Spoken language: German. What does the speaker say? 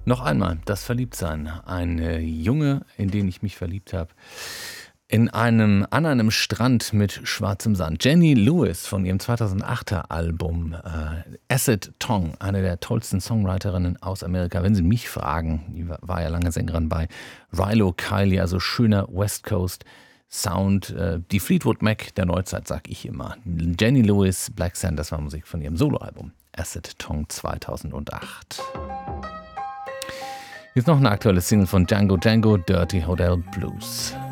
Noch einmal das Verliebtsein. Ein Junge, in den ich mich verliebt habe. An einem Strand mit schwarzem Sand. Jenny Lewis von ihrem 2008er Album Acid Tongue, eine der tollsten Songwriterinnen aus Amerika. Wenn Sie mich fragen, die war ja lange Sängerin bei Rilo Kiley, also schöner West Coast Sound. Die Fleetwood Mac der Neuzeit, sag ich immer. Jenny Lewis, Black Sand, das war Musik von ihrem Soloalbum Acid Tongue 2008. Jetzt noch eine aktuelle Single von Django, Dirty Hotel Blues.